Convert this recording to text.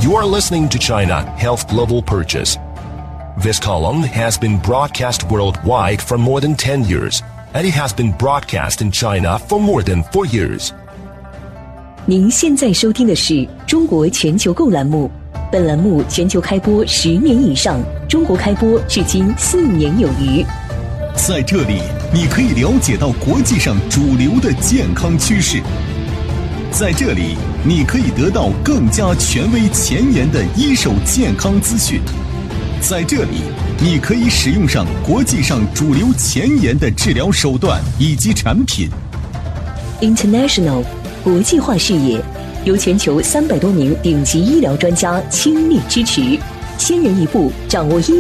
You are listening to China Health Global Purchase. This column has been broadcast worldwide for more than 10 years, and it has been broadcast in China for more than 4 years. 您现在收听的是中国全球购栏目，本栏目全球开播10年以上，中国开播至今4年有余。 在这里，你可以了解到国际上主流的健康趋势。在这里，你可以得到更加权威前沿的一手健康资讯。在这里，你可以使用上国际上主流前沿的治疗手段以及产品。 International 国际化视野，由全球300多名顶级医疗专家倾力支持，先人一步掌握医